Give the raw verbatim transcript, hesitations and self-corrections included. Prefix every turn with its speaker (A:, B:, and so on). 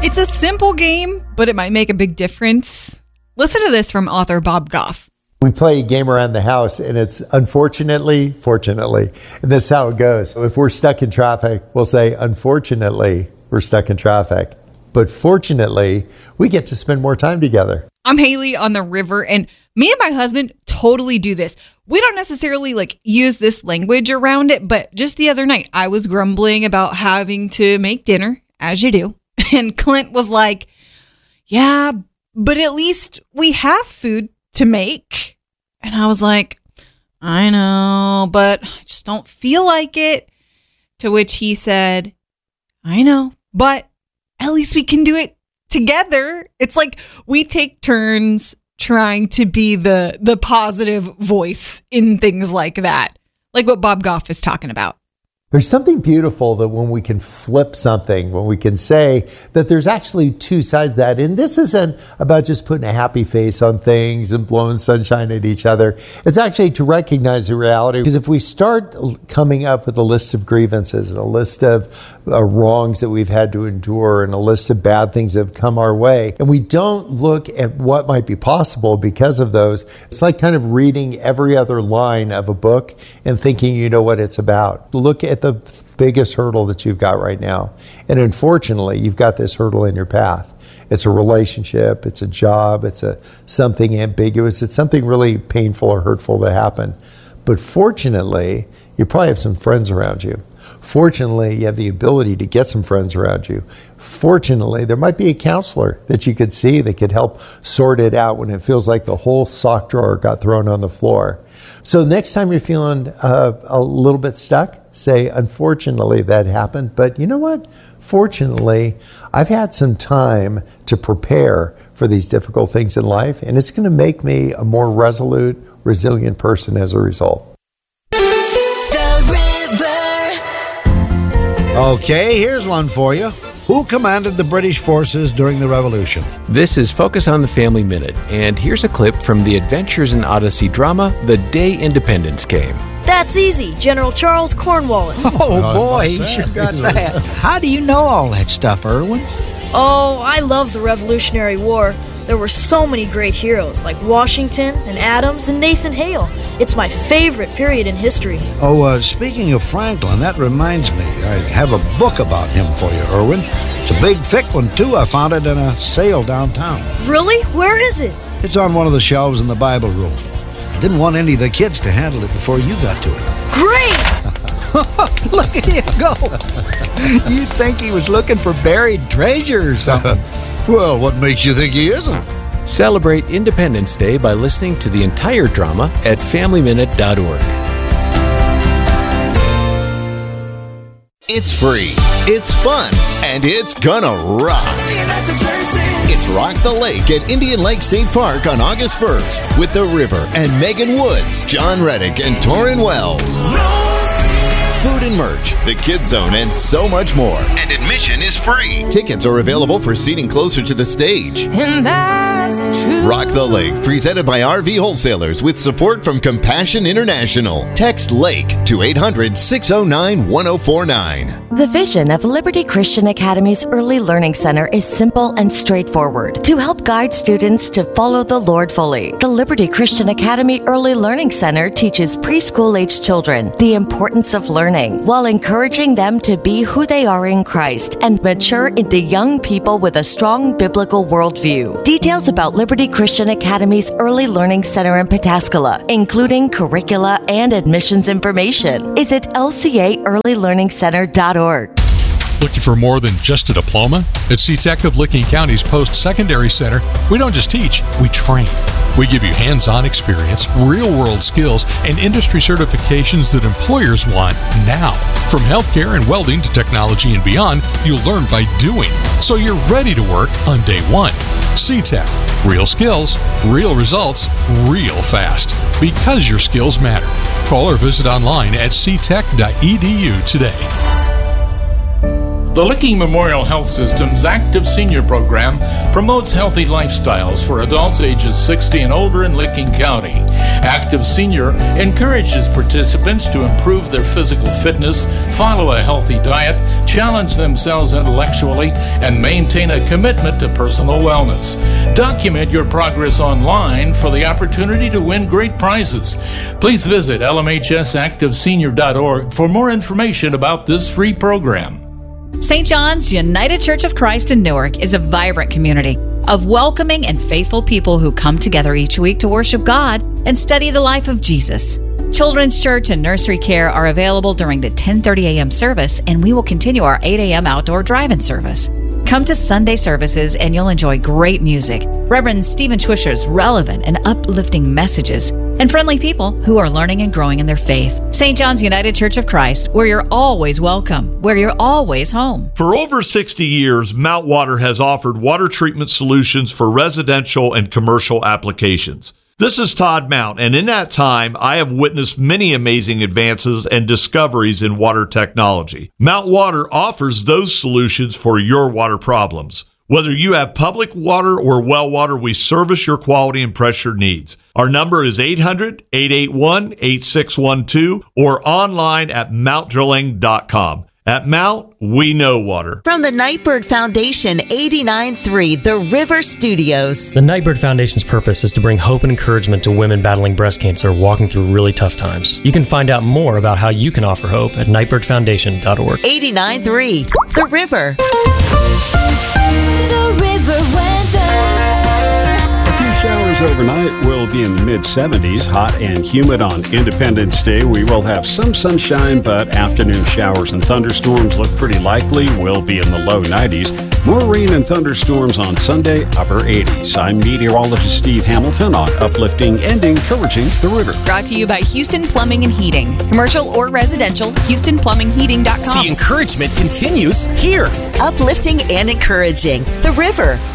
A: It's a simple game, but it might make a big difference. Listen to this from author Bob Goff.
B: We play a game around the house, and it's unfortunately, fortunately. And this is how it goes. If we're stuck in traffic, we'll say, unfortunately, we're stuck in traffic. But fortunately, we get to spend more time together.
A: I'm Haley on the river, and me and my husband totally do this. We don't necessarily like use this language around it, but just the other night, I was grumbling about having to make dinner, as you do. And Clint was like, yeah, but at least we have food to make. And I was like, I know, but I just don't feel like it. To which he said, I know, but at least we can do it together. It's like we take turns trying to be the the positive voice in things like that, like what Bob Goff is talking about.
B: There's something beautiful that when we can flip something, when we can say that there's actually two sides to that. And this isn't about just putting a happy face on things and blowing sunshine at each other. It's actually to recognize the reality. Because if we start coming up with a list of grievances and a list of uh, wrongs that we've had to endure and a list of bad things that have come our way, and we don't look at what might be possible because of those, it's like kind of reading every other line of a book and thinking you know what it's about. Look at the biggest hurdle that you've got right now. And unfortunately, you've got this hurdle in your path. It's a relationship, it's a job, it's a something ambiguous, it's something really painful or hurtful that happened. But fortunately, you probably have some friends around you. Fortunately, you have the ability to get some friends around you. Fortunately, there might be a counselor that you could see that could help sort it out when it feels like the whole sock drawer got thrown on the floor. So next time you're feeling uh, a little bit stuck, say, unfortunately, that happened. But you know what? Fortunately, I've had some time to prepare for these difficult things in life, and it's going to make me a more resolute, resilient person as a result.
C: Okay, here's one for you. Who commanded the British forces during the Revolution?
D: This is Focus on the Family Minute, and here's a clip from the Adventures in Odyssey drama, The Day Independence Came.
E: That's easy, General Charles Cornwallis.
F: Oh, boy, he sure got that. How do you know all that stuff, Erwin?
E: Oh, I love the Revolutionary War. There were so many great heroes, like Washington and Adams and Nathan Hale. It's my favorite period in history.
C: Oh, uh, speaking of Franklin, that reminds me. I have a book about him for you, Erwin. It's a big, thick one, too. I found it in a sale downtown.
E: Really? Where is it?
C: It's on one of the shelves in the Bible room. I didn't want any of the kids to handle it before you got to it.
E: Great!
F: Look at him go. You'd think he was looking for buried treasure or something.
C: Well, what makes you think he isn't?
D: Celebrate Independence Day by listening to the entire drama at family minute dot org.
G: It's free, it's fun, and it's gonna rock. It's Rock the Lake at Indian Lake State Park on August first with The River and Megan Woods, John Reddick, and Torrin Wells. Food and merch, the Kids Zone, and so much more. And admission is free. Tickets are available for seating closer to the stage.
H: And that's true.
G: Rock the Lake, presented by R V Wholesalers with support from Compassion International. Text LAKE to eight hundred, six oh nine, one oh four nine.
I: The vision of Liberty Christian Academy's Early Learning Center is simple and straightforward to help guide students to follow the Lord fully. The Liberty Christian Academy Early Learning Center teaches preschool-age children the importance of learning while encouraging them to be who they are in Christ and mature into young people with a strong biblical worldview. Details about Liberty Christian Academy's Early Learning Center in Pataskala, including curricula and admissions information, is at L C A early learning center dot org.
J: Looking for more than just a diploma? At SeaTech of Licking County's Post-Secondary Center, we don't just teach, we train. We give you hands-on experience, real-world skills, and industry certifications that employers want now. From healthcare and welding to technology and beyond, you'll learn by doing, so you're ready to work on day one. SeaTech. Real skills, real results, real fast. Because your skills matter. Call or visit online at c tech dot e d u today.
K: The Licking Memorial Health System's Active Senior Program promotes healthy lifestyles for adults ages sixty and older in Licking County. Active Senior encourages participants to improve their physical fitness, follow a healthy diet, challenge themselves intellectually, and maintain a commitment to personal wellness. Document your progress online for the opportunity to win great prizes. Please visit L M H S active senior dot org for more information about this free program.
L: Saint John's United Church of Christ in Newark is a vibrant community of welcoming and faithful people who come together each week to worship God and study the life of Jesus. Children's church and nursery care are available during the ten thirty a.m. service, and we will continue our eight a.m. outdoor drive-in service. Come to Sunday services and you'll enjoy great music, Reverend Stephen Twisher's relevant and uplifting messages, and friendly people who are learning and growing in their faith. Saint John's United Church of Christ, where you're always welcome, where you're always home.
M: For over sixty years, Mount Water has offered water treatment solutions for residential and commercial applications. This is Todd Mount, and in that time, I have witnessed many amazing advances and discoveries in water technology. Mount Water offers those solutions for your water problems. Whether you have public water or well water, we service your quality and pressure needs. Our number is eight hundred, eight eight one, eight six one two or online at mount drilling dot com. At Mount, we know water.
N: From the Nightbird Foundation, eighty-nine point three The River Studios.
O: The Nightbird Foundation's purpose is to bring hope and encouragement to women battling breast cancer walking through really tough times. You can find out more about how you can offer hope at nightbird foundation dot org.
N: eighty-nine point three The River.
H: The River weather.
P: Showers overnight will be in the mid seventies, hot and humid on Independence Day. We will have some sunshine, but afternoon showers and thunderstorms look pretty likely. We'll be in the low nineties. More rain and thunderstorms on Sunday, upper eighties. I'm meteorologist Steve Hamilton on Uplifting and Encouraging the River.
Q: Brought to you by Houston Plumbing and Heating. Commercial or residential, houston plumbing heating dot com.
R: The encouragement continues here.
N: Uplifting and Encouraging the River.